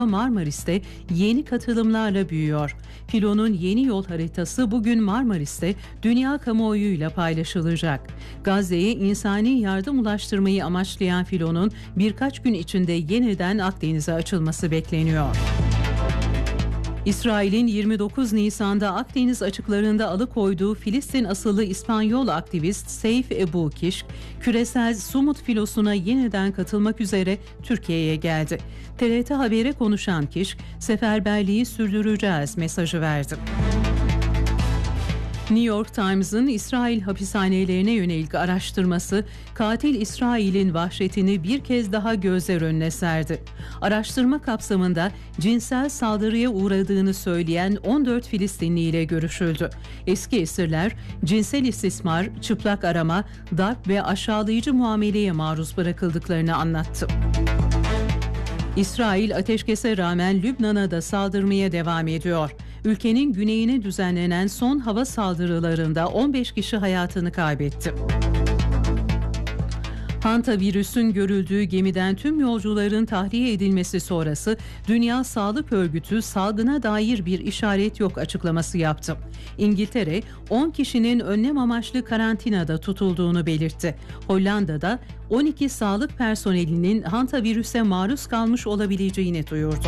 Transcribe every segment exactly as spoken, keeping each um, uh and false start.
Marmaris'te yeni katılımlarla büyüyor. Filonun yeni yol haritası bugün Marmaris'te dünya kamuoyuyla paylaşılacak. Gazze'ye insani yardım ulaştırmayı amaçlayan filonun birkaç gün içinde yeniden Akdeniz'e açılması bekleniyor. İsrail'in yirmi dokuz Nisan'da Akdeniz açıklarında alıkoyduğu Filistin asıllı İspanyol aktivist Seyf Ebu Kişk, küresel Sumut filosuna yeniden katılmak üzere Türkiye'ye geldi. T R T Haber'e konuşan Kişk, seferberliği sürdüreceğiz mesajı verdi. New York Times'ın İsrail hapishanelerine yönelik araştırması, katil İsrail'in vahşetini bir kez daha gözler önüne serdi. Araştırma kapsamında cinsel saldırıya uğradığını söyleyen on dört Filistinli ile görüşüldü. Eski esirler cinsel istismar, çıplak arama, darp ve aşağılayıcı muameleye maruz bırakıldıklarını anlattı. İsrail ateşkese rağmen Lübnan'a da saldırmaya devam ediyor. Ülkenin güneyine düzenlenen son hava saldırılarında on beş kişi hayatını kaybetti. Hantavirüsün görüldüğü gemiden tüm yolcuların tahliye edilmesi sonrası Dünya Sağlık Örgütü salgına dair bir işaret yok açıklaması yaptı. İngiltere on kişinin önlem amaçlı karantinada tutulduğunu belirtti. Hollanda'da on iki sağlık personelinin hantavirüse maruz kalmış olabileceğini duyurdu.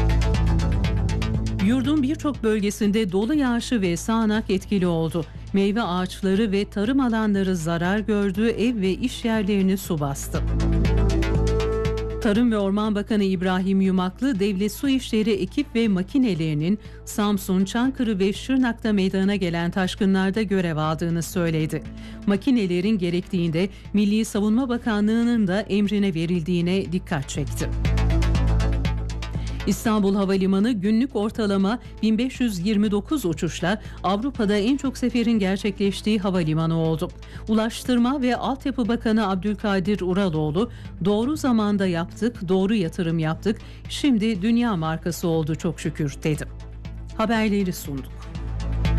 Yurdun birçok bölgesinde dolu yağışı ve sağanak etkili oldu. Meyve ağaçları ve tarım alanları zarar gördü, ev ve iş yerlerini su bastı. Tarım ve Orman Bakanı İbrahim Yumaklı, Devlet Su İşleri ekip ve makinelerinin Samsun, Çankırı ve Şırnak'ta meydana gelen taşkınlarda görev aldığını söyledi. Makinelerin gerektiğinde Milli Savunma Bakanlığı'nın da emrine verildiğine dikkat çekti. İstanbul Havalimanı günlük ortalama bin beş yüz yirmi dokuz uçuşla Avrupa'da en çok seferin gerçekleştiği havalimanı oldu. Ulaştırma ve Altyapı Bakanı Abdülkadir Uraloğlu, "Doğru zamanda yaptık, doğru yatırım yaptık, şimdi dünya markası oldu çok şükür" dedi. Haberleri sunduk.